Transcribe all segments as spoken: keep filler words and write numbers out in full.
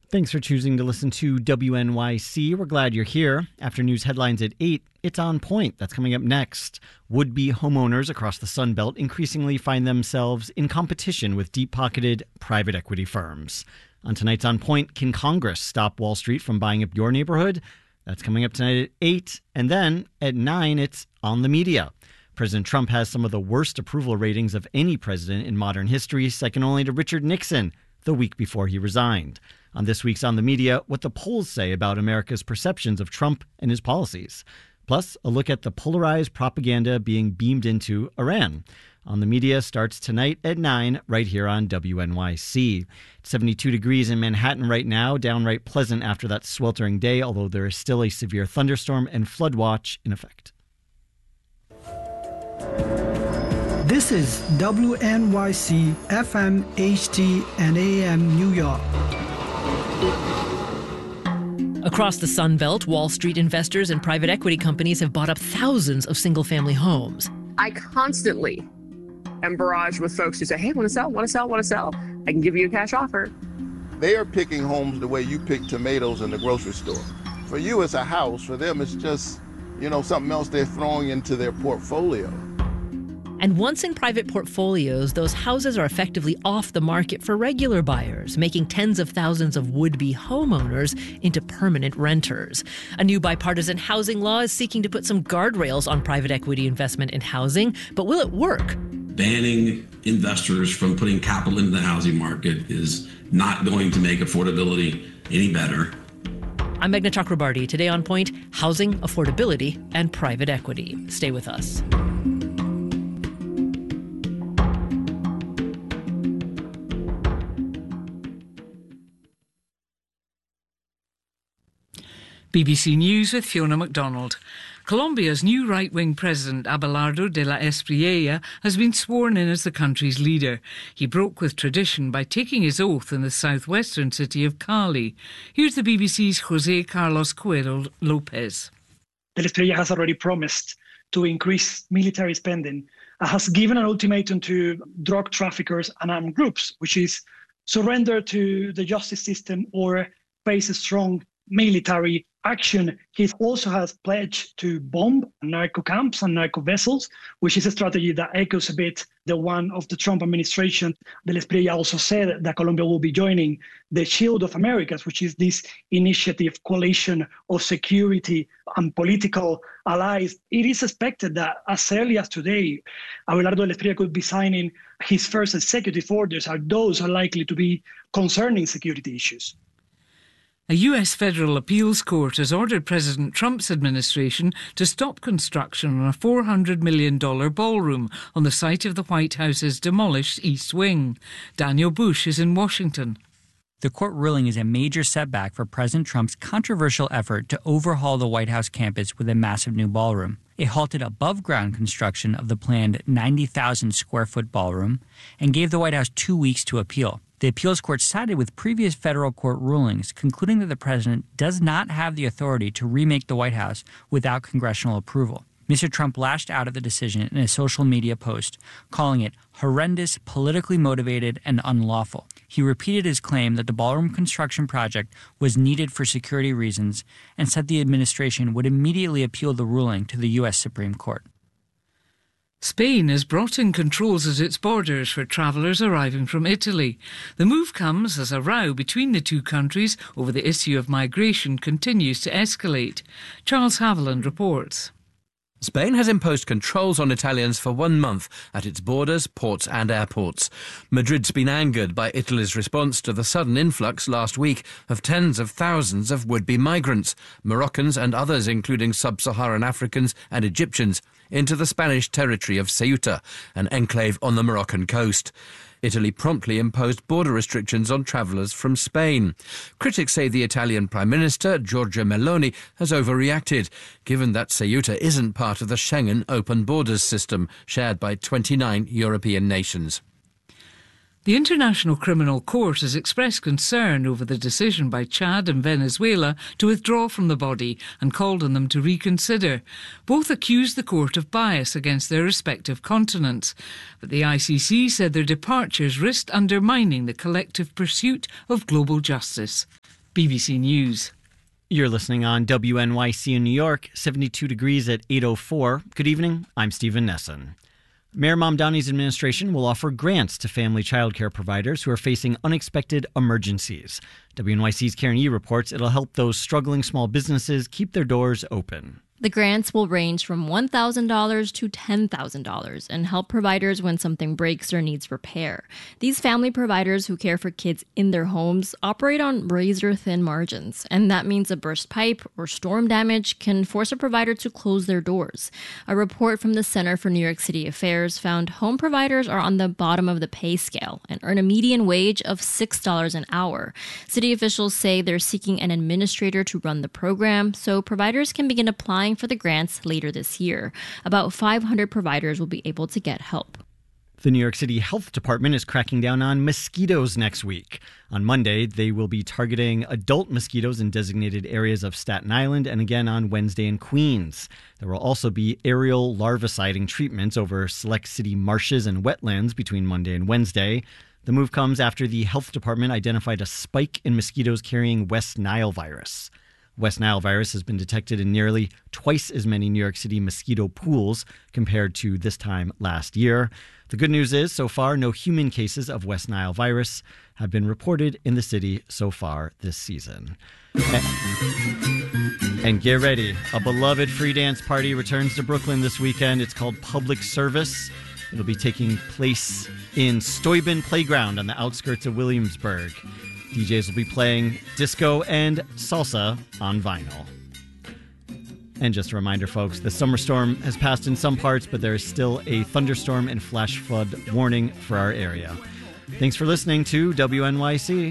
Thanks for choosing to listen to W N Y C. We're glad you're here. After news headlines at eight, it's On Point. That's coming up next. Would-be homeowners across the Sun Belt increasingly find themselves in competition with deep-pocketed private equity firms. On tonight's On Point, can Congress stop Wall Street from buying up your neighborhood? That's coming up tonight at eight. And then at nine, it's On the Media. President Trump has some of the worst approval ratings of any president in modern history, second only to Richard Nixon the week before he resigned. On this week's On the Media, what the polls say about America's perceptions of Trump and his policies. Plus, a look at the polarized propaganda being beamed into Iran. On the Media starts tonight at nine, right here on W N Y C. It's seventy-two degrees in Manhattan right now, downright pleasant after that sweltering day, although there is still a severe thunderstorm and flood watch in effect. This is W N Y C F M, H D, and A M New York. Across the Sun Belt, Wall Street investors and private equity companies have bought up thousands of single-family homes. I constantly am barraged with folks who say, hey, want to sell, want to sell, want to sell. I can give you a cash offer. They are picking homes the way you pick tomatoes in the grocery store. For you, it's a house. For them, it's just, you know, something else they're throwing into their portfolio. And once in private portfolios, those houses are effectively off the market for regular buyers, making tens of thousands of would-be homeowners into permanent renters. A new bipartisan housing law is seeking to put some guardrails on private equity investment in housing, but will it work? Banning investors from putting capital into the housing market is not going to make affordability any better. I'm Meghna Chakrabarty. Today on Point, housing, affordability, and private equity. Stay with us. B B C News with Fiona MacDonald. Colombia's new right-wing president, Abelardo de la Espriella, has been sworn in as the country's leader. He broke with tradition by taking his oath in the southwestern city of Cali. Here's the B B C's José Carlos Coelho Lopez. De la Espriella has already promised to increase military spending and has given an ultimatum to drug traffickers and armed groups, which is surrender to the justice system or face a strong military action. He also has pledged to bomb narco camps and narco vessels, which is a strategy that echoes a bit the one of the Trump administration. De la Espriella also said that Colombia will be joining the Shield of Americas, which is this initiative, coalition of security and political allies. It is expected that as early as today, Abelardo de la Espriella could be signing his first executive orders, and those are likely to be concerning security issues. A U S federal appeals court has ordered President Trump's administration to stop construction on a four hundred million dollars ballroom on the site of the White House's demolished East Wing. Daniel Bush is in Washington. The court ruling is a major setback for President Trump's controversial effort to overhaul the White House campus with a massive new ballroom. It halted above-ground construction of the planned ninety thousand square foot ballroom and gave the White House two weeks to appeal. The appeals court sided with previous federal court rulings, concluding that the president does not have the authority to remake the White House without congressional approval. Mister Trump lashed out at the decision in a social media post, calling it horrendous, politically motivated, and unlawful. He repeated his claim that the ballroom construction project was needed for security reasons and said the administration would immediately appeal the ruling to the U S Supreme Court. Spain has brought in controls at its borders for travellers arriving from Italy. The move comes as a row between the two countries over the issue of migration continues to escalate. Charles Haviland reports. Spain has imposed controls on Italians for one month at its borders, ports and airports. Madrid's been angered by Italy's response to the sudden influx last week of tens of thousands of would-be migrants, Moroccans and others including sub-Saharan Africans and Egyptians, into the Spanish territory of Ceuta, an enclave on the Moroccan coast. Italy promptly imposed border restrictions on travellers from Spain. Critics say the Italian Prime Minister, Giorgia Meloni, has overreacted, given that Ceuta isn't part of the Schengen open borders system shared by twenty-nine European nations. The International Criminal Court has expressed concern over the decision by Chad and Venezuela to withdraw from the body and called on them to reconsider. Both accused the court of bias against their respective continents, but the I C C said their departures risked undermining the collective pursuit of global justice. B B C News. You're listening on W N Y C in New York, seventy-two degrees at eight oh four. Good evening, I'm Stephen Nesson. Mayor Mamdani's administration will offer grants to family childcare providers who are facing unexpected emergencies. W N Y C's Karen Yee reports it'll help those struggling small businesses keep their doors open. The grants will range from one thousand dollars to ten thousand dollars and help providers when something breaks or needs repair. These family providers who care for kids in their homes operate on razor-thin margins, and that means a burst pipe or storm damage can force a provider to close their doors. A report from the Center for New York City Affairs found home providers are on the bottom of the pay scale and earn a median wage of six dollars an hour. City officials say they're seeking an administrator to run the program, so providers can begin applying for the grants later this year. About five hundred providers will be able to get help. The New York City Health Department is cracking down on mosquitoes next week. On Monday, they will be targeting adult mosquitoes in designated areas of Staten Island and again on Wednesday in Queens. There will also be aerial larviciding treatments over select city marshes and wetlands between Monday and Wednesday. The move comes after the Health Department identified a spike in mosquitoes carrying West Nile virus. West Nile virus has been detected in nearly twice as many New York City mosquito pools compared to this time last year. The good news is, so far, no human cases of West Nile virus have been reported in the city so far this season. And get ready. A beloved free dance party returns to Brooklyn this weekend. It's called Public Service. It'll be taking place in Steuben Playground on the outskirts of Williamsburg. D Js will be playing disco and salsa on vinyl. And just a reminder, folks, the summer storm has passed in some parts, but there is still a thunderstorm and flash flood warning for our area. Thanks for listening to W N Y C.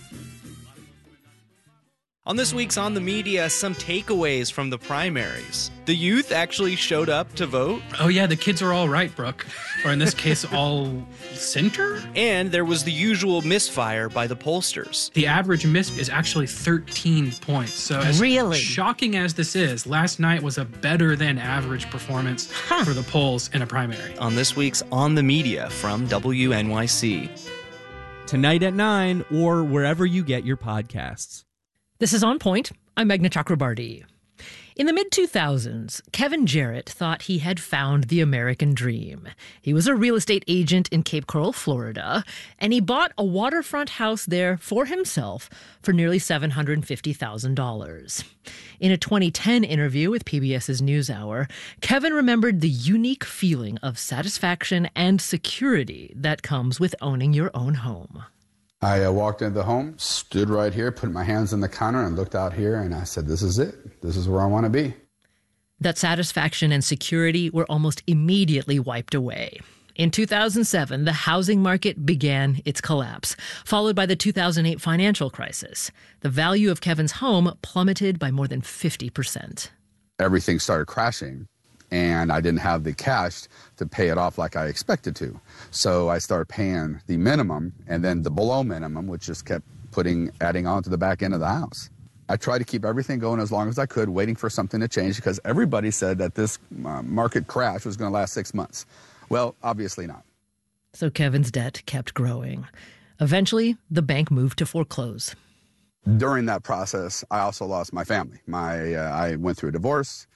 On this week's On the Media, some takeaways from the primaries. The youth actually showed up to vote. Oh yeah, the kids are all right, Brooke. Or in this case, all center? And there was the usual misfire by the pollsters. The average miss is actually thirteen points. So as really? shocking as this is, last night was a better than average performance huh. for the polls in a primary. On this week's On the Media from W N Y C. Tonight at nine or wherever you get your podcasts. This is On Point. I'm Meghna Chakrabarti. In the mid two thousands, Kevin Jarrett thought he had found the American dream. He was a real estate agent in Cape Coral, Florida, and he bought a waterfront house there for himself for nearly seven hundred fifty thousand dollars. In a twenty ten interview with PBS's NewsHour, Kevin remembered the unique feeling of satisfaction and security that comes with owning your own home. I uh, walked into the home, stood right here, put my hands on the counter and looked out here, and I said, this is it. This is where I want to be. That satisfaction and security were almost immediately wiped away. In two thousand seven, the housing market began its collapse, followed by the two thousand eight financial crisis. The value of Kevin's home plummeted by more than fifty percent. Everything started crashing, and I didn't have the cash to pay it off like I expected to. So I started paying the minimum and then the below minimum, which just kept putting, adding on to the back end of the house. I tried to keep everything going as long as I could, waiting for something to change because everybody said that this uh, market crash was going to last six months. Well, obviously not. So Kevin's debt kept growing. Eventually, the bank moved to foreclose. During that process, I also lost my family. My, uh, I went through a divorce.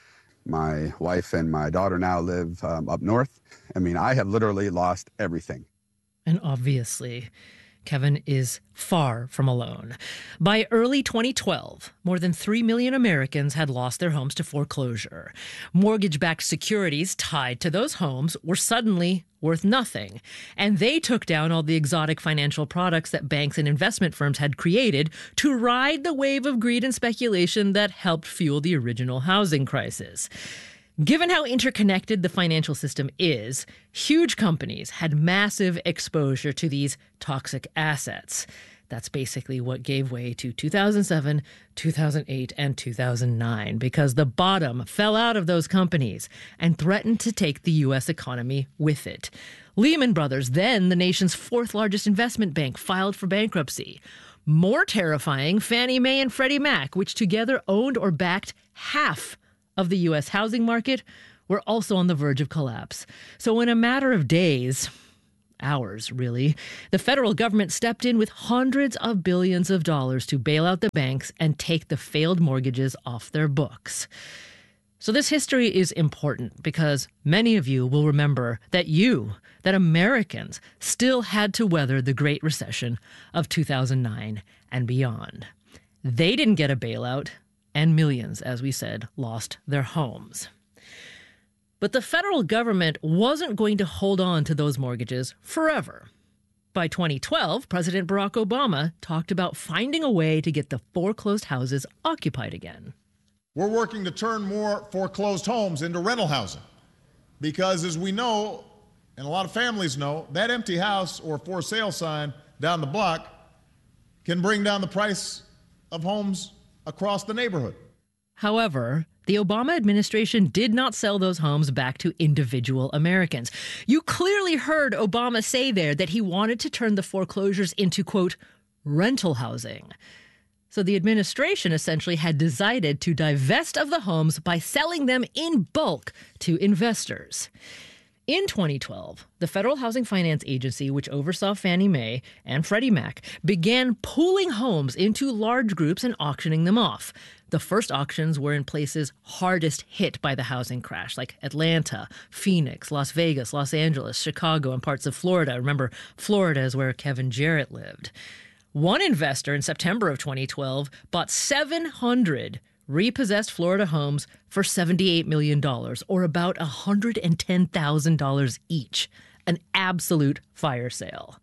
My wife and my daughter now live um, up north. I mean, I have literally lost everything. And obviously, Kevin is far from alone. By early twenty twelve, more than three million Americans had lost their homes to foreclosure. Mortgage-backed securities tied to those homes were suddenly worth nothing, and they took down all the exotic financial products that banks and investment firms had created to ride the wave of greed and speculation that helped fuel the original housing crisis. Given how interconnected the financial system is, huge companies had massive exposure to these toxic assets. That's basically what gave way to two thousand seven, two thousand eight, and two thousand nine, because the bottom fell out of those companies and threatened to take the U S economy with it. Lehman Brothers, then the nation's fourth largest investment bank, filed for bankruptcy. More terrifying, Fannie Mae and Freddie Mac, which together owned or backed half of the U S housing market, were also on the verge of collapse. So in a matter of days, ours, really. The federal government stepped in with hundreds of billions of dollars to bail out the banks and take the failed mortgages off their books. So this history is important because many of you will remember that you, that Americans, still had to weather the Great Recession of two thousand nine and beyond. They didn't get a bailout, and millions, as we said, lost their homes. But the federal government wasn't going to hold on to those mortgages forever. By twenty twelve, President Barack Obama talked about finding a way to get the foreclosed houses occupied again. We're working to turn more foreclosed homes into rental housing because, as we know, and a lot of families know, that empty house or for sale sign down the block can bring down the price of homes across the neighborhood. However, the Obama administration did not sell those homes back to individual Americans. You clearly heard Obama say there that he wanted to turn the foreclosures into, quote, rental housing. So the administration essentially had decided to divest of the homes by selling them in bulk to investors. In twenty twelve, the Federal Housing Finance Agency, which oversaw Fannie Mae and Freddie Mac, began pooling homes into large groups and auctioning them off. The first auctions were in places hardest hit by the housing crash, like Atlanta, Phoenix, Las Vegas, Los Angeles, Chicago, and parts of Florida. Remember, Florida is where Kevin Jarrett lived. One investor in September of twenty twelve bought seven hundred repossessed Florida homes for seventy-eight million dollars, or about one hundred ten thousand dollars each. An absolute fire sale.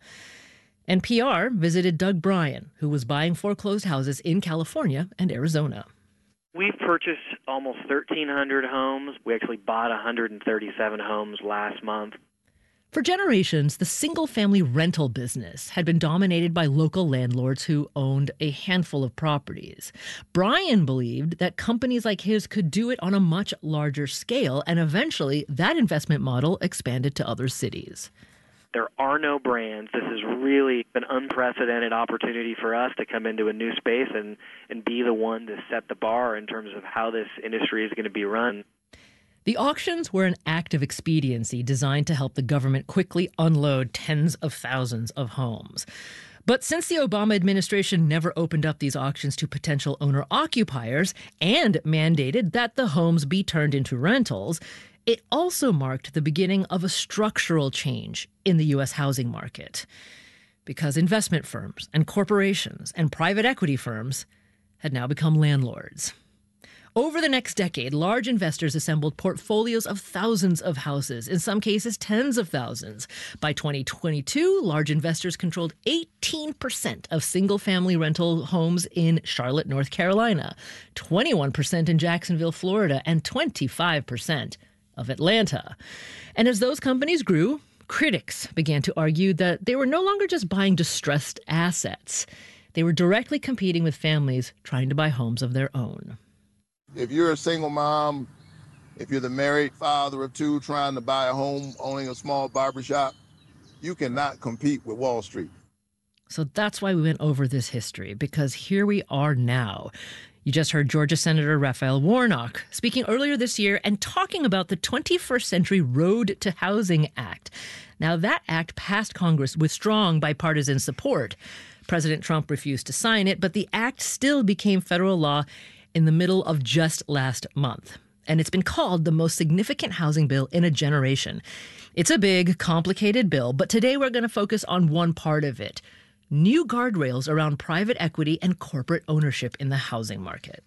N P R visited Doug Bryan, who was buying foreclosed houses in California and Arizona. We've purchased almost thirteen hundred homes. We actually bought one hundred thirty-seven homes last month. For generations, the single-family rental business had been dominated by local landlords who owned a handful of properties. Bryan believed that companies like his could do it on a much larger scale, and eventually that investment model expanded to other cities. There are no brands. This is really an unprecedented opportunity for us to come into a new space and, and be the one to set the bar in terms of how this industry is going to be run. The auctions were an act of expediency designed to help the government quickly unload tens of thousands of homes. But since the Obama administration never opened up these auctions to potential owner-occupiers and mandated that the homes be turned into rentals, it also marked the beginning of a structural change in the U S housing market. Because investment firms and corporations and private equity firms had now become landlords. Over the next decade, large investors assembled portfolios of thousands of houses, in some cases tens of thousands. By twenty twenty-two, large investors controlled eighteen percent of single-family rental homes in Charlotte, North Carolina, twenty-one percent in Jacksonville, Florida, and twenty-five percent of Atlanta. And as those companies grew, critics began to argue that they were no longer just buying distressed assets. They were directly competing with families trying to buy homes of their own. If you're a single mom, if you're the married father of two trying to buy a home, owning a small barbershop, you cannot compete with Wall Street. So that's why we went over this history, because here we are now. You just heard Georgia Senator Raphael Warnock speaking earlier this year and talking about the twenty-first Century Road to Housing Act. Now, that act passed Congress with strong bipartisan support. President Trump refused to sign it, but the act still became federal law in the middle of just last month. And it's been called the most significant housing bill in a generation. It's a big, complicated bill, but today we're going to focus on one part of it: new guardrails around private equity and corporate ownership in the housing market.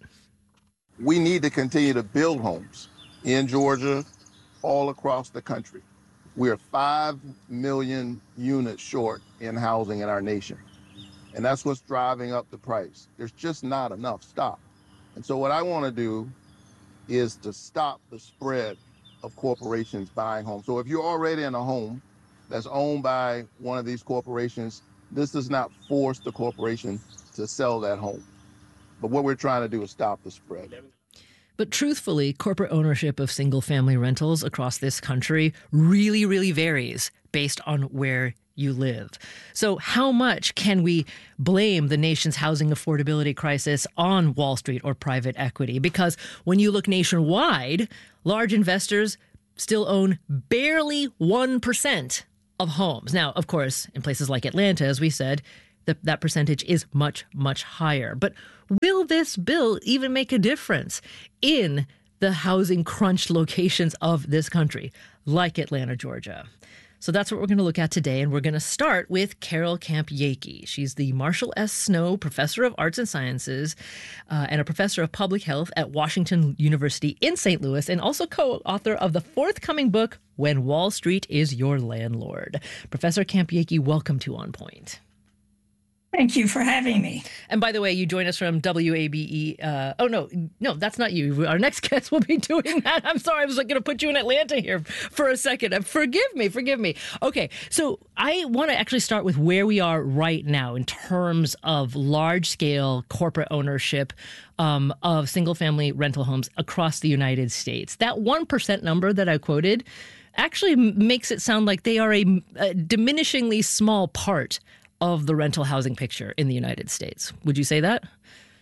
We need to continue to build homes in Georgia, all across the country. We are five million units short in housing in our nation. And that's what's driving up the price. There's just not enough stock. And so what I want to do is to stop the spread of corporations buying homes. So if you're already in a home that's owned by one of these corporations, this does not force the corporation to sell that home. But what we're trying to do is stop the spread. But truthfully, corporate ownership of single-family rentals across this country really, really varies based on where you live. So how much can we blame the nation's housing affordability crisis on Wall Street or private equity? Because when you look nationwide, large investors still own barely one percent of homes. Now, of course, in places like Atlanta, as we said, the, that percentage is much, much higher. But will this bill even make a difference in the housing crunch locations of this country, like Atlanta, Georgia? So that's what we're going to look at today, and we're going to start with Carol Camp-Yakey. She's the Marshall S. Snow Professor of Arts and Sciences uh, and a Professor of Public Health at Washington University in Saint Louis, and also co-author of the forthcoming book, When Wall Street is Your Landlord. Professor Camp-Yakey, welcome to On Point. Thank you for having me. And by the way, you join us from W A B E. Uh, oh, no, no, that's not you. Our next guest will be doing that. I'm sorry. I was like, going to put you in Atlanta here for a second. Uh, forgive me. Forgive me. Okay. So I want to actually start with where we are right now in terms of large scale corporate ownership um, of single family rental homes across the United States. That one percent number that I quoted actually makes it sound like they are a, a diminishingly small part of the rental housing picture in the United States. Would you say that?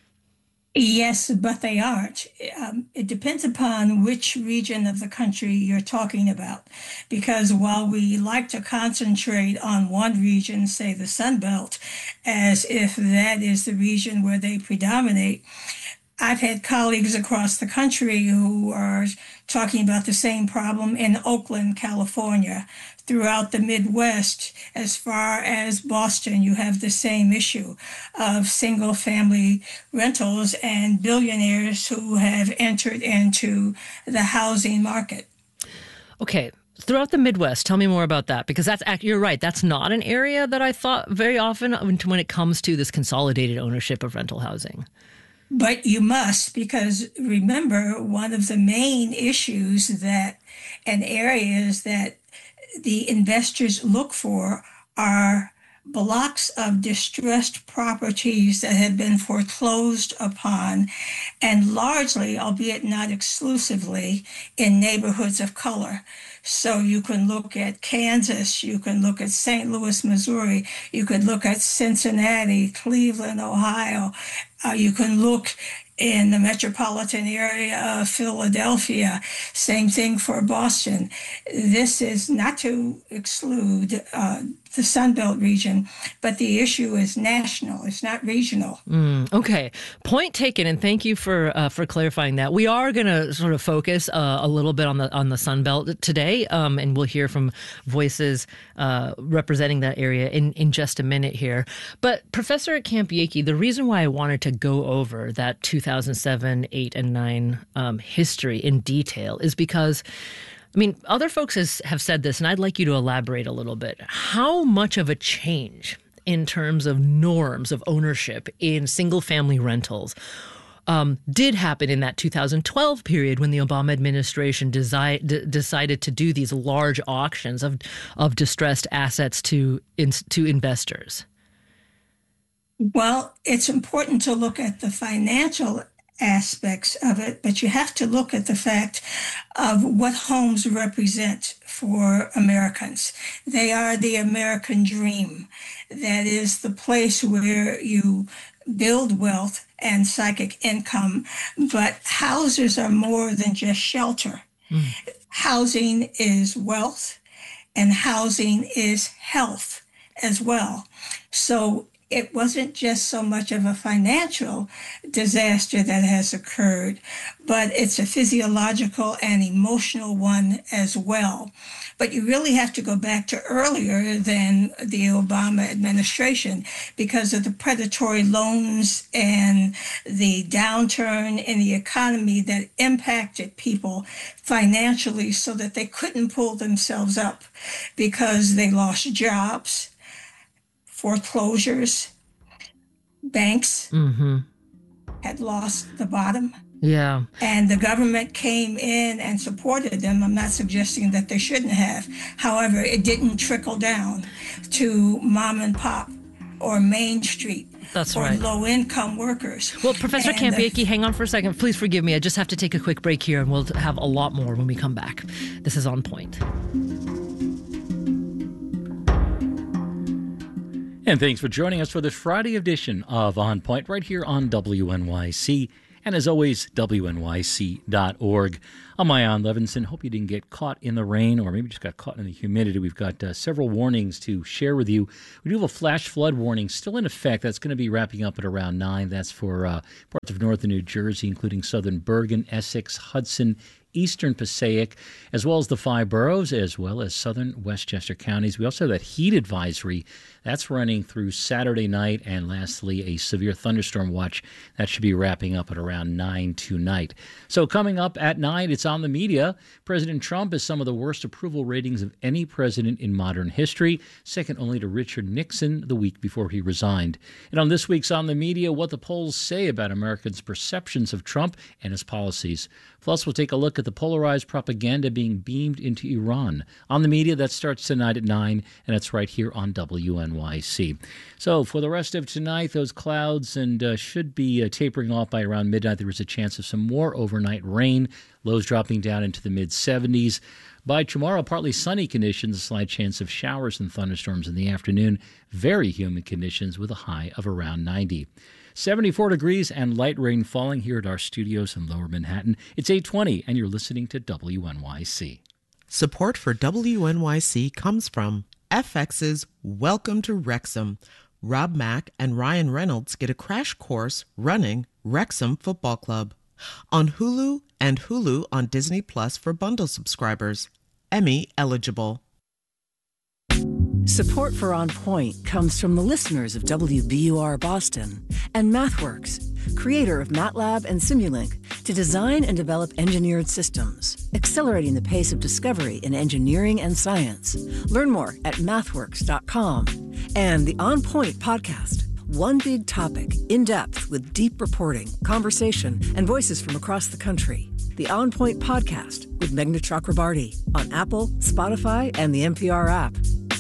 Yes, but they aren't. Um, it depends upon which region of the country you're talking about. Because while we like to concentrate on one region, say the Sun Belt, as if that is the region where they predominate, I've had colleagues across the country who are talking about the same problem in Oakland, California. Throughout the Midwest, as far as Boston, you have the same issue of single-family rentals and billionaires who have entered into the housing market. Okay. Throughout the Midwest, tell me more about that, because that's you're right. That's not an area that I thought very often when it comes to this consolidated ownership of rental housing. But you must, because remember, one of the main issues that and areas that the investors look for are blocks of distressed properties that have been foreclosed upon, and largely, albeit not exclusively, in neighborhoods of color. So you can look at Kansas, you can look at Saint Louis, Missouri, you could look at Cincinnati, Cleveland, Ohio, uh, you can look in the metropolitan area of Philadelphia, same thing for Boston. This is not to exclude uh, the Sun Belt region, but the issue is national. It's not regional. Mm, okay. Point taken, and thank you for uh, for clarifying that. We are going to sort of focus uh, a little bit on the on the Sun Belt today, um, and we'll hear from voices uh, representing that area in, in just a minute here. But Professor Camp-Yakey, the reason why I wanted to go over that two thousand seven, eight, and nine um, history in detail is because, I mean, other folks has, have said this, and I'd like you to elaborate a little bit. How much of a change in terms of norms of ownership in single-family rentals um, did happen in that two thousand twelve period when the Obama administration desi- d- decided to do these large auctions of of distressed assets to in, to investors? Well, it's important to look at the financial aspects of it, but you have to look at the fact of what homes represent for Americans. They are the American dream. That is the place where you build wealth and psychic income, but houses are more than just shelter. Mm. Housing is wealth, and housing is health as well. So it wasn't just so much of a financial disaster that has occurred, but it's a physiological and emotional one as well. But you really have to go back to earlier than the Obama administration because of the predatory loans and the downturn in the economy that impacted people financially so that they couldn't pull themselves up because they lost jobs, foreclosures, banks mm-hmm. had lost the bottom. Yeah. And the government came in and supported them. I'm not suggesting that they shouldn't have. However, it didn't trickle down to mom and pop or Main Street. That's or right. low-income workers. Well, Professor Camp-Yakey, hang on for a second. Please forgive me. I just have to take a quick break here, and we'll have a lot more when we come back. This is On Point. And thanks for joining us for this Friday edition of On Point right here on W N Y C And as always, W N Y C dot org. I'm Ian Levinson. Hope you didn't get caught in the rain or maybe just got caught in the humidity. We've got uh, several warnings to share with you. We do have a flash flood warning still in effect. That's going to be wrapping up at around nine. That's for uh, parts of northern New Jersey, including southern Bergen, Essex, Hudson, eastern Passaic, as well as the five boroughs, as well as southern Westchester counties. We also have that heat advisory. That's running through Saturday night. And lastly, a severe thunderstorm watch. That should be wrapping up at around nine tonight. So coming up at nine, it's on the media. President Trump has some of the worst approval ratings of any president in modern history, second only to Richard Nixon the week before he resigned. And on this week's On the Media, what the polls say about Americans' perceptions of Trump and his policies. Plus, we'll take a look at the polarized propaganda being beamed into Iran. On the Media, that starts tonight at nine, and it's right here on W N Y C. So for the rest of tonight, those clouds and uh, should be uh, tapering off by around midnight. There is a chance of some more overnight rain, lows dropping down into the mid seventies. By tomorrow, partly sunny conditions, a slight chance of showers and thunderstorms in the afternoon. Very humid conditions with a high of around ninety. seventy-four degrees and light rain falling here at our studios in Lower Manhattan. It's eight twenty, and you're listening to W N Y C. Support for W N Y C comes from F X's Welcome to Wrexham. Rob Mack and Ryan Reynolds get a crash course running Wrexham Football Club. On Hulu and Hulu on Disney Plus for bundle subscribers. Emmy eligible. Support for On Point comes from the listeners of W B U R Boston and MathWorks, creator of MATLAB and Simulink, to design and develop engineered systems, accelerating the pace of discovery in engineering and science. Learn more at mathworks dot com. And the On Point podcast, one big topic, in depth with deep reporting, conversation, and voices from across the country. The On Point podcast with Meghna Chakrabarty on Apple, Spotify, and the N P R app.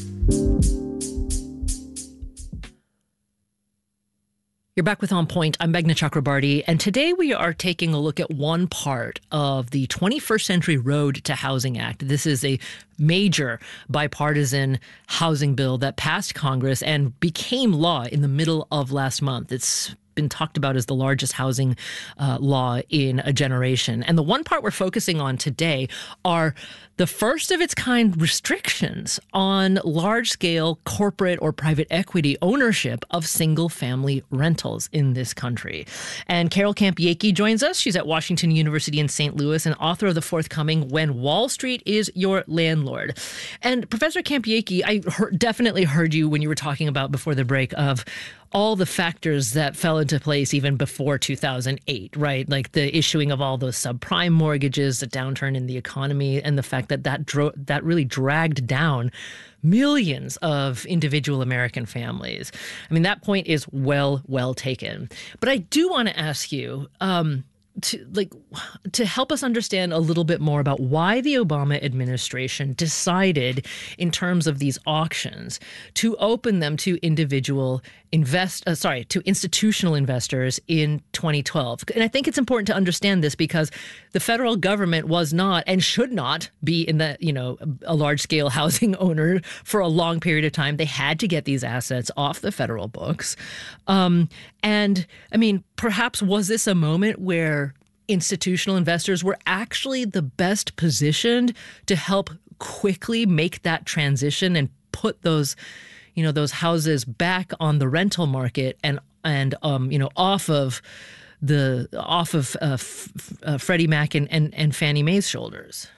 You're back with On Point. I'm Meghna Chakrabarty, and today we are taking a look at one part of the twenty-first Century Road to Housing Act. This is a major bipartisan housing bill that passed Congress and became law in the middle of last month. It's been talked about as the largest housing uh, law in a generation. And the one part we're focusing on today are the first of its kind restrictions on large-scale corporate or private equity ownership of single-family rentals in this country. And Carol Campiecki joins us. She's at Washington University in Saint Louis and author of the forthcoming When Wall Street is Your Landlord. And Professor Campiecki, I heard, definitely heard you when you were talking about before the break of all the factors that fell into place even before two thousand eight, right? Like the issuing of all those subprime mortgages, the downturn in the economy, and the fact that that, dro- that really dragged down millions of individual American families. I mean, that point is well, well taken. But I do want to ask you, um, to like to help us understand a little bit more about why the Obama administration decided in terms of these auctions to open them to individual invest uh, sorry to institutional investors in twenty twelve. And I think it's important to understand this because the federal government was not and should not be in the, you know, a large scale housing owner for a long period of time. They had to get these assets off the federal books. Um, and I mean, perhaps was this a moment where institutional investors were actually the best positioned to help quickly make that transition and put those, you know, those houses back on the rental market and and um, you know, off of the off of uh, F- uh, Freddie Mac and, and and Fannie Mae's shoulders?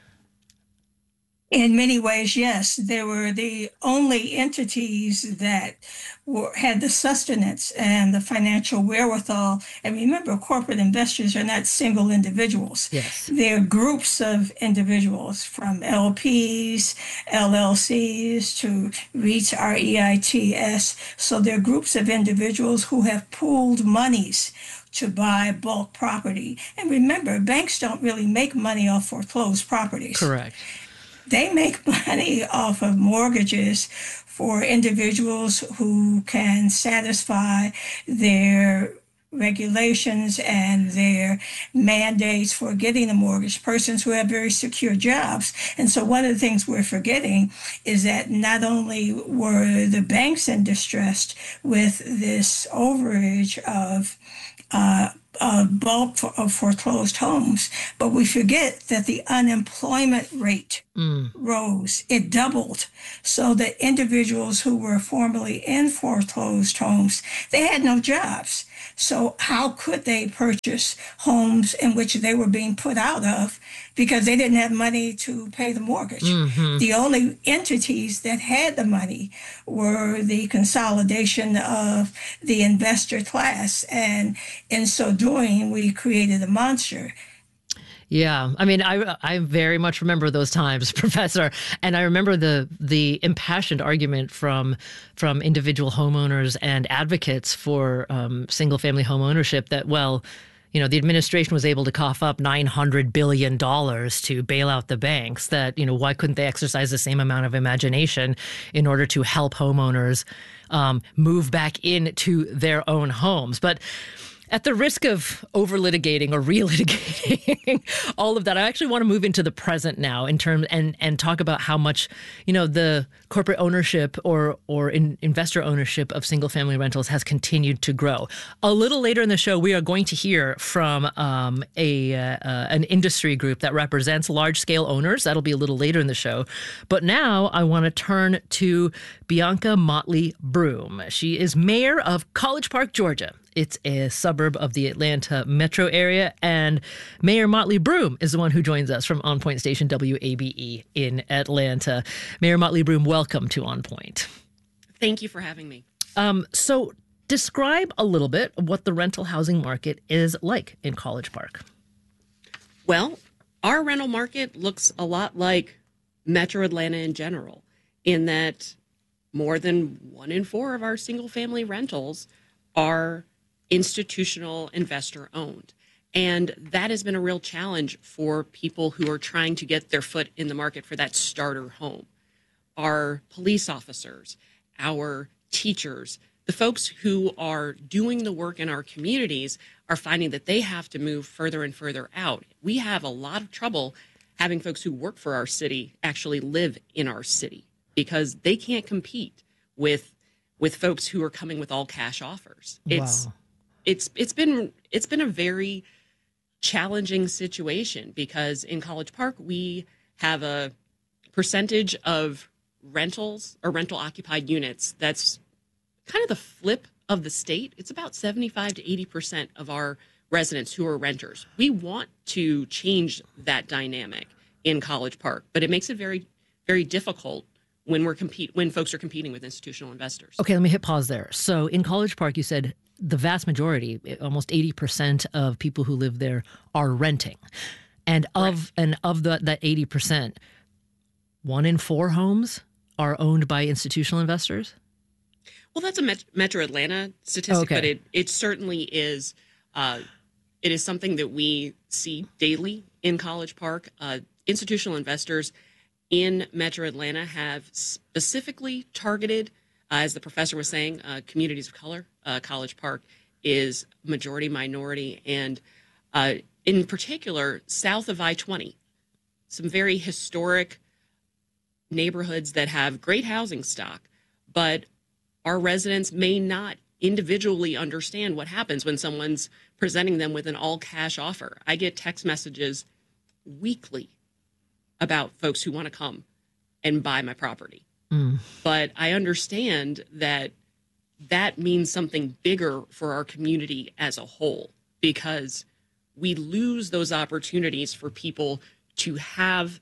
In many ways, yes. They were the only entities that were, had the sustenance and the financial wherewithal. And remember, corporate investors are not single individuals. Yes. They're groups of individuals from L Ps, L L Cs to REITs, R E I T S. So they're groups of individuals who have pooled monies to buy bulk property. And remember, banks don't really make money off foreclosed properties. Correct. They make money off of mortgages for individuals who can satisfy their regulations and their mandates for getting a mortgage, persons who have very secure jobs. And so one of the things we're forgetting is that not only were the banks in distress with this overage of uh, of bulk for, of foreclosed homes, but we forget that the unemployment rate mm. rose. It doubled. So the individuals who were formerly in foreclosed homes, they had no jobs. So how could they purchase homes in which they were being put out of because they didn't have money to pay the mortgage? Mm-hmm. The only entities that had the money were the consolidation of the investor class. And in so doing, we created a monster. Yeah, I mean, I I very much remember those times, Professor, and I remember the the impassioned argument from from individual homeowners and advocates for um, single family home ownership that, well, you know, the administration was able to cough up nine hundred billion dollars to bail out the banks. That, you know, why couldn't they exercise the same amount of imagination in order to help homeowners um, move back into their own homes? But at the risk of over-litigating or re-litigating all of that, I actually want to move into the present now in terms and and talk about how much, you know, the corporate ownership or or in, investor ownership of single-family rentals has continued to grow. A little later in the show, we are going to hear from um, a uh, uh, an industry group that represents large-scale owners. That'll be a little later in the show. But now I want to turn to Bianca Motley Broom. She is mayor of College Park, Georgia. It's a suburb of the Atlanta metro area, and Mayor Motley Broom is the one who joins us from On Point Station W A B E in Atlanta. Mayor Motley Broom, welcome to On Point. Thank you for having me. Um, so describe a little bit what the rental housing market is like in College Park. Well, our rental market looks a lot like Metro Atlanta in general, in that more than one in four of our single-family rentals are institutional investor owned. And that has been a real challenge for people who are trying to get their foot in the market for that starter home. Our police officers, our teachers, the folks who are doing the work in our communities are finding that they have to move further and further out. We have a lot of trouble having folks who work for our city actually live in our city because they can't compete with with folks who are coming with all cash offers. It's wow. it's it's been it's been a very challenging situation because in College Park we have a percentage of rentals or rental occupied units that's kind of the flip of the state. It's about seventy-five to eighty percent of our residents who are renters. We want to change that dynamic in College Park, but it makes it very very difficult when we're compete when folks are competing with institutional investors. Okay, let me hit pause there. So in College Park, you said the vast majority, almost eighty percent of people who live there are renting. And of and of the, that eighty percent, one in four homes are owned by institutional investors? Well, that's a Met- Metro Atlanta statistic, okay. but it, it certainly is uh, it is something that we see daily in College Park. Uh, institutional investors in Metro Atlanta have specifically targeted, uh, as the professor was saying, uh, communities of color. Uh, College Park is majority minority, and uh, in particular, south of I twenty, some very historic neighborhoods that have great housing stock, but our residents may not individually understand what happens when someone's presenting them with an all-cash offer. I get text messages weekly about folks who want to come and buy my property. Mm. But I understand that that means something bigger for our community as a whole, because we lose those opportunities for people to have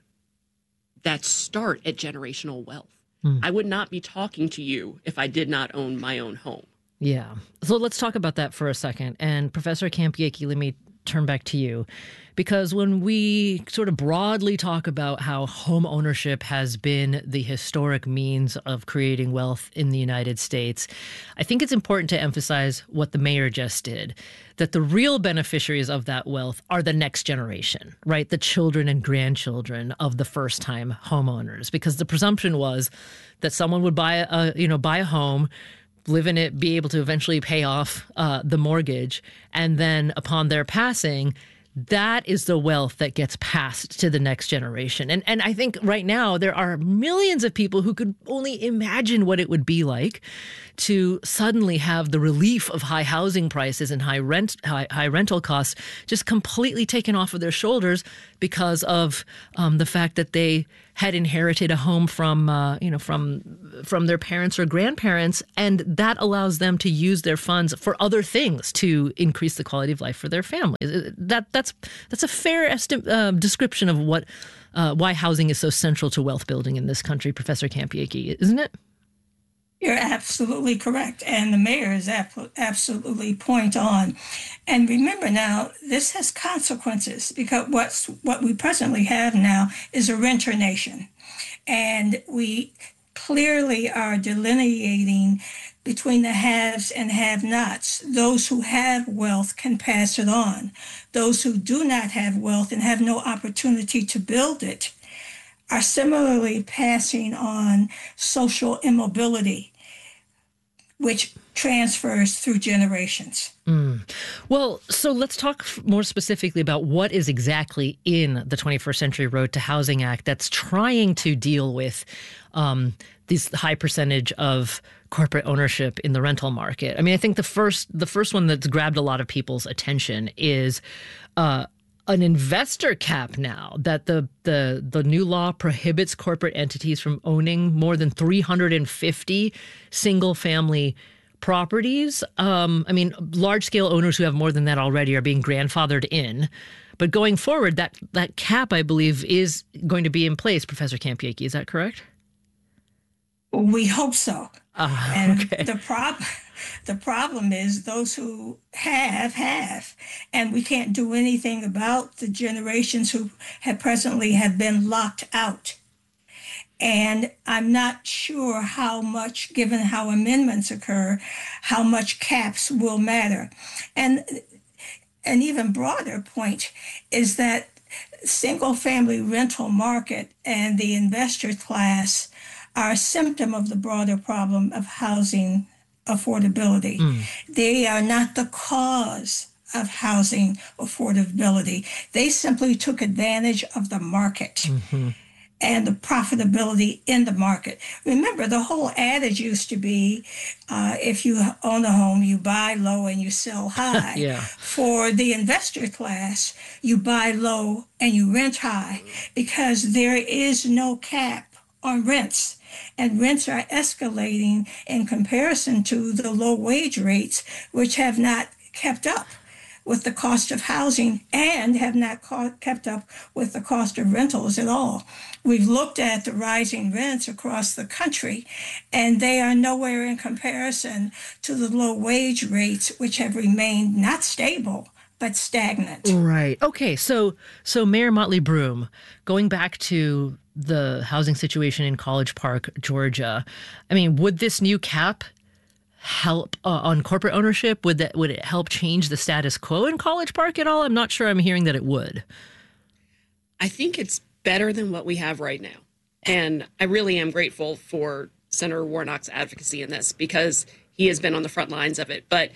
that start at generational wealth. Mm. I would not be talking to you if I did not own my own home. Yeah. So let's talk about that for a second. And Professor Campiecki, let me turn back to you. Because when we sort of broadly talk about how home ownership has been the historic means of creating wealth in the United States, I think it's important to emphasize what the mayor just did, that the real beneficiaries of that wealth are the next generation, right? The children and grandchildren of the first-time homeowners. Because the presumption was that someone would buy a, you know, buy a home, live in it, be able to eventually pay off uh, the mortgage, and then upon their passing, that is the wealth that gets passed to the next generation. And and I think right now there are millions of people who could only imagine what it would be like to suddenly have the relief of high housing prices and high rent high, high rental costs just completely taken off of their shoulders because of um, the fact that they had inherited a home from uh, you know from from their parents or grandparents, and that allows them to use their funds for other things to increase the quality of life for their family. That that's that's a fair esti- uh, description of what uh, why housing is so central to wealth building in this country, Professor Campiecki, isn't it? You're absolutely correct. And the mayor is ap- absolutely point on. And remember now, this has consequences because what's what we presently have now is a renter nation. And we clearly are delineating between the haves and have-nots. Those who have wealth can pass it on. Those who do not have wealth and have no opportunity to build it are similarly passing on social immobility, which transfers through generations. Mm. Well, so let's talk more specifically about what is exactly in the twenty-first Century Road to Housing Act that's trying to deal with um, this high percentage of corporate ownership in the rental market. I mean, I think the first the first one that's grabbed a lot of people's attention is uh, an investor cap now, that the, the the new law prohibits corporate entities from owning more than three hundred fifty single-family properties. Um, I mean, large-scale owners who have more than that already are being grandfathered in. But going forward, that, that cap, I believe, is going to be in place, Professor Campiecki. Is that correct? We hope so. Uh, and okay. the problem the problem is those who have have, and we can't do anything about the generations who have presently have been locked out. And I'm not sure how much, given how amendments occur, how much caps will matter. And an even broader point is that single-family rental market and the investor class are a symptom of the broader problem of housing affordability. Mm. They are not the cause of housing affordability. They simply took advantage of the market mm-hmm. and the profitability in the market. Remember, the whole adage used to be, uh, if you own a home, you buy low and you sell high. Yeah. For the investor class, you buy low and you rent high because there is no cap on rents. And rents are escalating in comparison to the low wage rates, which have not kept up with the cost of housing and have not co- kept up with the cost of rentals at all. We've looked at the rising rents across the country, and they are nowhere in comparison to the low wage rates, which have remained not stable, but stagnant. Right. Okay. So, so Mayor Motley Broom, going back to the housing situation in College Park, Georgia, I mean, would this new cap help uh, on corporate ownership? Would that would it help change the status quo in College Park at all? I'm not sure I'm hearing that it would. I think it's better than what we have right now. And I really am grateful for Senator Warnock's advocacy in this because he has been on the front lines of it. But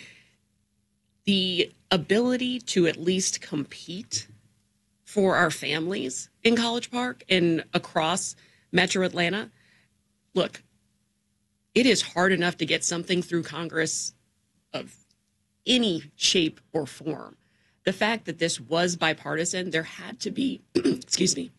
the ability to at least compete for our families in College Park and across Metro Atlanta, look, it is hard enough to get something through Congress of any shape or form. The fact that this was bipartisan, there had to be, excuse me,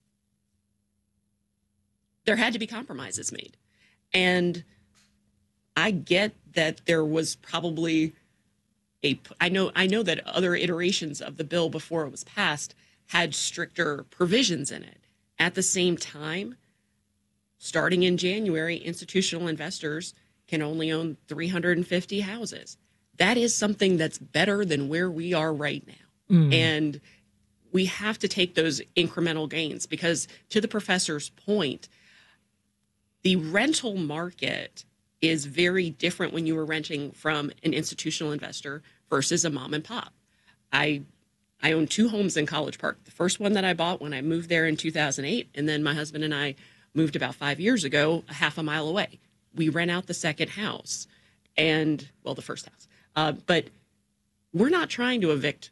there had to be compromises made. And I get that there was probably a, I know, I know that other iterations of the bill before it was passed had stricter provisions in it. At the same time, starting in January, institutional investors can only own three hundred fifty houses. That is something that's better than where we are right now. Mm. And we have to take those incremental gains because, to the professor's point, the rental market is very different when you are renting from an institutional investor versus a mom and pop. I I own two homes in College Park. The first one that I bought when I moved there in two thousand eight, and then my husband and I moved about five years ago, a half a mile away. We rent out the second house and, well, the first house. Uh, but we're not trying to evict the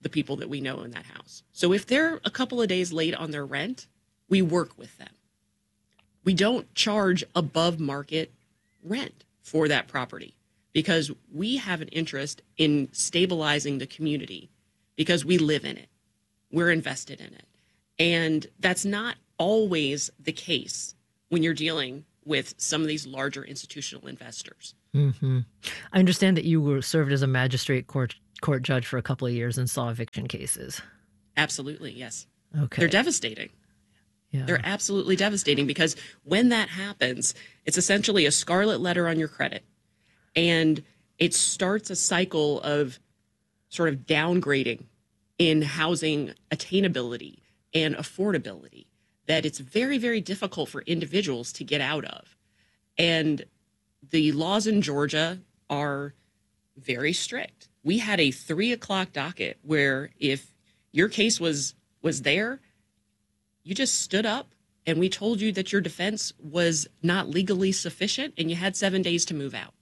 the people that we know in that house. So if they're a couple of days late on their rent, we work with them. We don't charge above market rent for that property because we have an interest in stabilizing the community because we live in it. We're invested in it. And that's not always the case when you're dealing with some of these larger institutional investors. Mm-hmm. I understand that you were served as a magistrate court court judge for a couple of years and saw eviction cases. Absolutely, yes. Okay. They're devastating. Yeah. They're absolutely devastating because when that happens, it's essentially a scarlet letter on your credit. And it starts a cycle of sort of downgrading in housing attainability and affordability that it's very, very difficult for individuals to get out of. And the laws in Georgia are very strict. We had a three o'clock docket where if your case was was there, you just stood up and we told you that your defense was not legally sufficient and you had seven days to move out.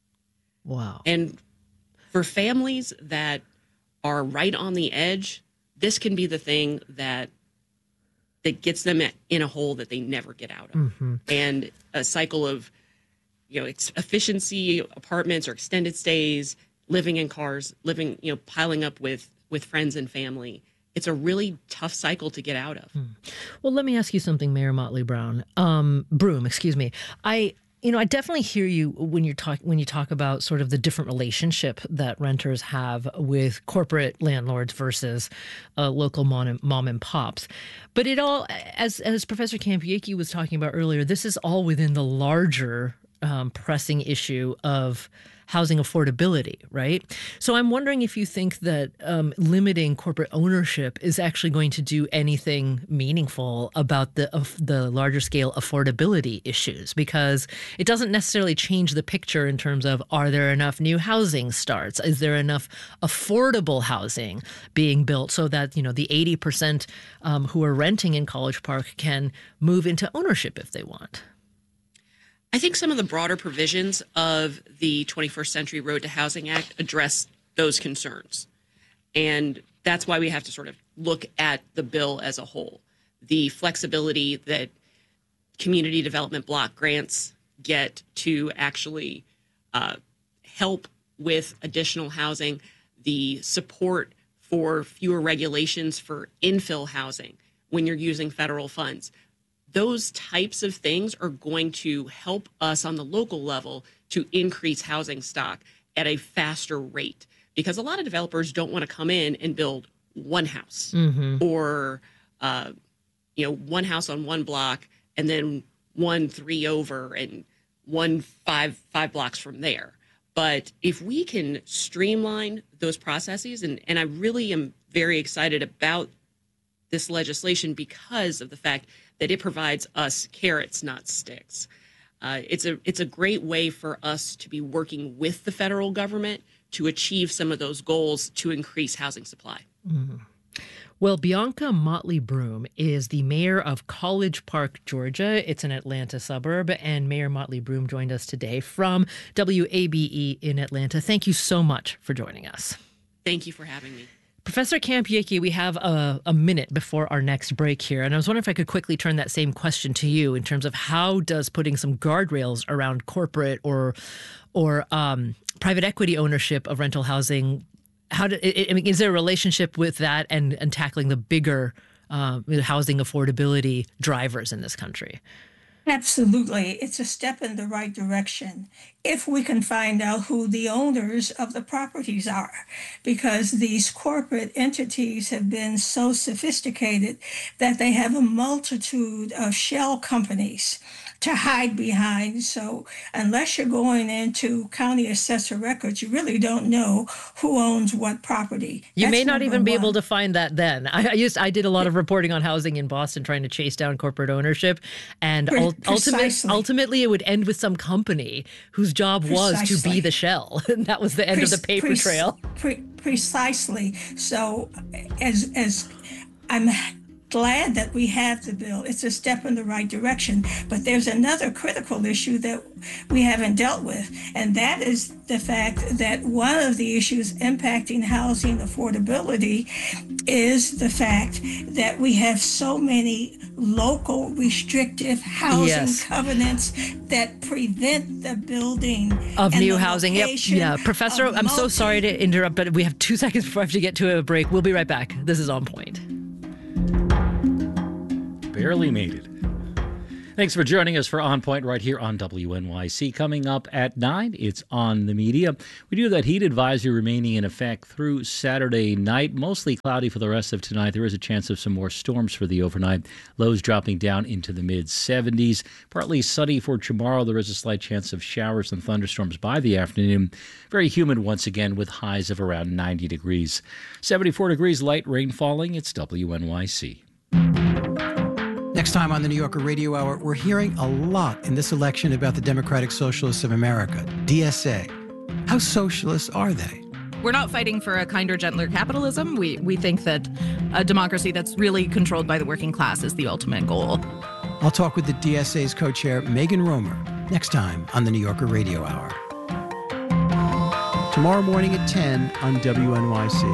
Wow. And for families that are right on the edge, this can be the thing that that gets them in a hole that they never get out of. Mm-hmm. And a cycle of, you know, it's efficiency apartments or extended stays, living in cars, living, you know, piling up with with friends and family. It's a really tough cycle to get out of. Mm. Well, let me ask you something, Mayor Motley Brown. Um, Broom, excuse me. I, you know, I definitely hear you when you're talk when you talk about sort of the different relationship that renters have with corporate landlords versus uh, local mom and, mom and pops. But it all, as as Professor Campiecki was talking about earlier, this is all within the larger um, pressing issue of housing affordability, right? So I'm wondering if you think that um, limiting corporate ownership is actually going to do anything meaningful about the of the larger scale affordability issues, because it doesn't necessarily change the picture in terms of, are there enough new housing starts? Is there enough affordable housing being built so that, you know, the eighty percent um, who are renting in College Park can move into ownership if they want? I think some of the broader provisions of the twenty-first Century Road to Housing Act address those concerns. And that's why we have to sort of look at the bill as a whole. The flexibility that community development block grants get to actually uh, help with additional housing, the support for fewer regulations for infill housing when you're using federal funds. Those types of things are going to help us on the local level to increase housing stock at a faster rate, because a lot of developers don't want to come in and build one house mm-hmm. or, uh, you know, one house on one block and then one three over and one five five blocks from there. But if we can streamline those processes, and, and I really am very excited about this legislation because of the fact that it provides us carrots, not sticks. Uh, it's a it's a great way for us to be working with the federal government to achieve some of those goals to increase housing supply. Mm-hmm. Well, Bianca Motley Broom is the mayor of College Park, Georgia. It's an Atlanta suburb, and Mayor Motley Broom joined us today from W A B E in Atlanta. Thank you so much for joining us. Thank you for having me. Professor Campiecki, we have a, a minute before our next break here, and I was wondering if I could quickly turn that same question to you in terms of how does putting some guardrails around corporate or or um, private equity ownership of rental housing, how do, I mean, is there a relationship with that and, and tackling the bigger uh, housing affordability drivers in this country? Absolutely. It's a step in the right direction if we can find out who the owners of the properties are, because these corporate entities have been so sophisticated that they have a multitude of shell companies to hide behind. So unless you're going into county assessor records, you really don't know who owns what property. You That's may not even be one. able to find that then. I, I used I did a lot of reporting on housing in Boston trying to chase down corporate ownership. And Pre- ul- ultimate, ultimately it would end with some company whose job Precisely. was to be the shell. And that was the end Pre- of the paper pre- trail. Pre- precisely. So as as I'm glad that we have the bill. It's a step in the right direction. But there's another critical issue that we haven't dealt with, and that is the fact that one of the issues impacting housing affordability is the fact that we have so many local restrictive housing Yes. covenants that prevent the building Of and new the housing. Yep. location Yeah. Professor, of I'm so multi- sorry to interrupt, but we have two seconds before I have to get to a break. We'll be right back. This is On Point. Barely made it. Thanks for joining us for On Point right here on W N Y C. Coming up at nine, it's On the Media. We do have that heat advisory remaining in effect through Saturday night. Mostly cloudy for the rest of tonight. There is a chance of some more storms for the overnight. Lows dropping down into the mid seventies. Partly sunny for tomorrow. There is a slight chance of showers and thunderstorms by the afternoon. Very humid once again with highs of around ninety degrees. seventy-four degrees, light rain falling. It's W N Y C. Next time on the New Yorker Radio Hour, we're hearing a lot in this election about the Democratic Socialists of America, D S A. How socialist are they? We're not fighting for a kinder, gentler capitalism. We we think that a democracy that's really controlled by the working class is the ultimate goal. I'll talk with the D S A's co-chair, Megan Romer, next time on the New Yorker Radio Hour. Tomorrow morning at ten on W N Y C.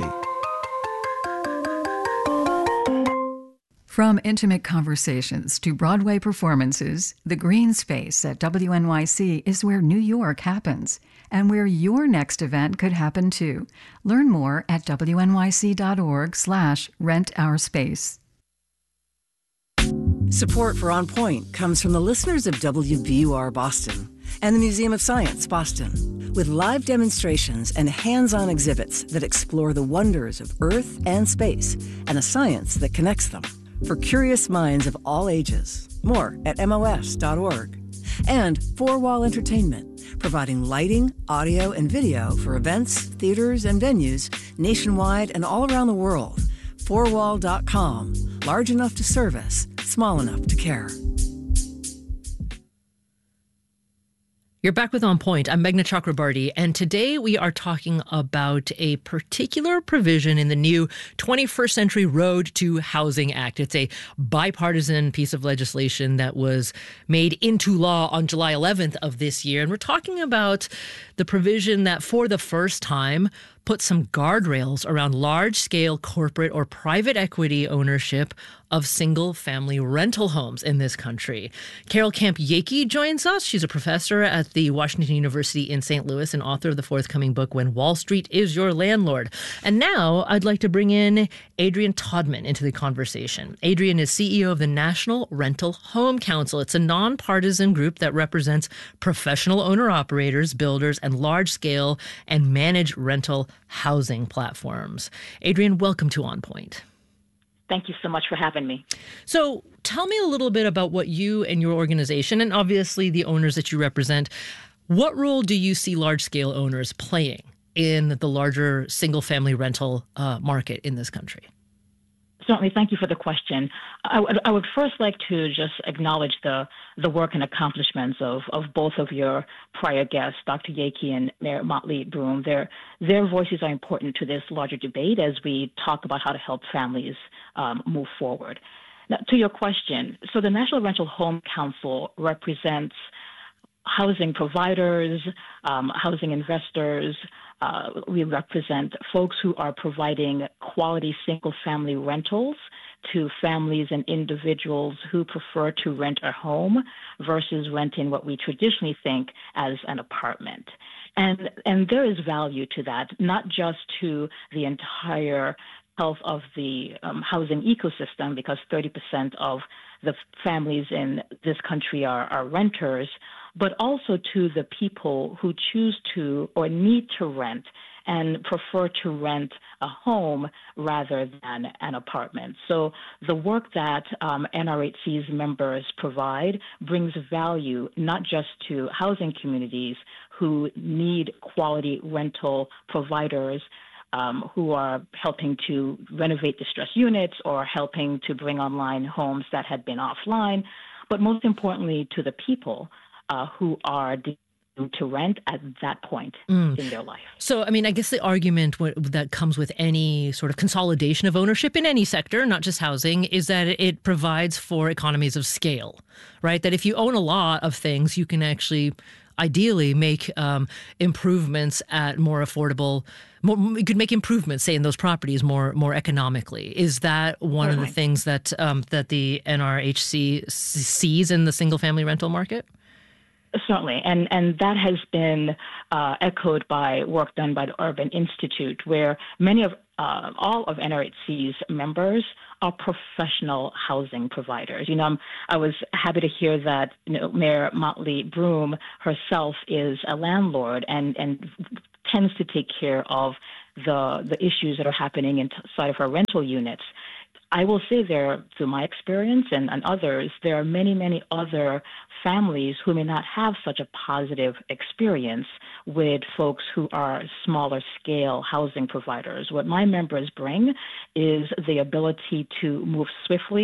From intimate conversations to Broadway performances, the green space at W N Y C is where New York happens, and where your next event could happen too. Learn more at W N Y C dot org slash rent our space. Support for On Point comes from the listeners of W B U R Boston and the Museum of Science Boston, with live demonstrations and hands-on exhibits that explore the wonders of Earth and space and the science that connects them. For curious minds of all ages. More at M O S dot org. And Four Wall Entertainment, providing lighting, audio, and video for events, theaters, and venues nationwide and all around the world. four wall dot com. Large enough to service, small enough to care. You're back with On Point. I'm Meghna Chakrabarty, and today we are talking about a particular provision in the new twenty-first Century Road to Housing Act. It's a bipartisan piece of legislation that was made into law on July eleventh of this year, and we're talking about the provision that for the first time put some guardrails around large-scale corporate or private equity ownership of single-family rental homes in this country. Carol Camp-Yakey joins us. She's a professor at the Washington University in Saint Louis and author of the forthcoming book, When Wall Street is Your Landlord. And now I'd like to bring in Adrian Todman into the conversation. Adrian is C E O of the National Rental Home Council. It's a nonpartisan group that represents professional owner-operators, builders, and large-scale and managed rental housing platforms. Adrian, welcome to On Point. Thank you so much for having me. So tell me a little bit about what you and your organization, and obviously the owners that you represent, what role do you see large-scale owners playing in the larger single-family rental uh, market in this country? Certainly. Thank you for the question. I, w- I would first like to just acknowledge the, the work and accomplishments of, of both of your prior guests, Doctor Yakey and Mayor Motley Broom. Their, their voices are important to this larger debate as we talk about how to help families um, move forward. Now, to your question, so the National Rental Home Council represents housing providers, um, housing investors. Uh, we represent folks who are providing quality single-family rentals to families and individuals who prefer to rent a home versus renting what we traditionally think as an apartment. And, and there is value to that, not just to the entire health of the um, housing ecosystem, because thirty percent of the families in this country are, are renters, but also to the people who choose to or need to rent and prefer to rent a home rather than an apartment. So the work that um, N R H C's members provide brings value not just to housing communities who need quality rental providers um, who are helping to renovate distressed units or helping to bring online homes that had been offline, but most importantly to the people Uh, who are de- to rent at that point Mm. in their life. So, I mean, I guess the argument w- that comes with any sort of consolidation of ownership in any sector, not just housing, is that it provides for economies of scale, right? That if you own a lot of things, you can actually ideally make um, improvements at more affordable. More, you could make improvements, say, in those properties more more economically. Is that one of the Certainly. things that um, that the N R H C s- sees in the single family rental market? Certainly, and and that has been uh, echoed by work done by the Urban Institute, where many of uh, all of N R H C's members are professional housing providers. You know, I'm, I was happy to hear that you know, Mayor Motley Broom herself is a landlord and and tends to take care of the the issues that are happening inside of her rental units. I will say there, through my experience and, and others, there are many, many other families who may not have such a positive experience with folks who are smaller scale housing providers. What my members bring is the ability to move swiftly